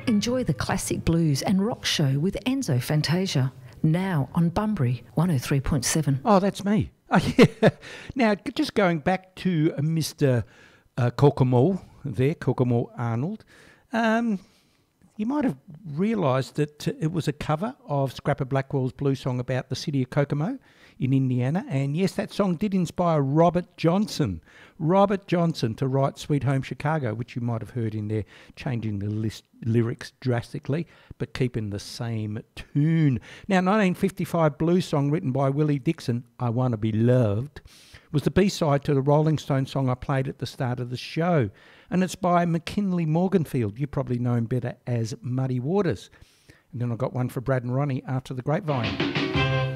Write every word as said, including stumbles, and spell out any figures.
Enjoy the classic blues and rock show with Enzo Fantasia, now on Bunbury one oh three point seven. Oh, that's me. Oh, yeah. Now, just going back to uh, Mister Uh, Kokomo there, Kokomo Arnold, um, you might have realised that it was a cover of Scrapper Blackwell's blues song about the city of Kokomo in Indiana. And yes, that song did inspire Robert Johnson, Robert Johnson to write Sweet Home Chicago, which you might have heard in there, changing the list, lyrics drastically, but keeping the same tune. Now, nineteen fifty-five blues song written by Willie Dixon, I Wanna Be Loved, was the B-side to the Rolling Stones song I played at the start of the show. And it's by McKinley Morganfield. You probably know him better as Muddy Waters. And then I got one for Brad and Ronnie, After the Grapevine.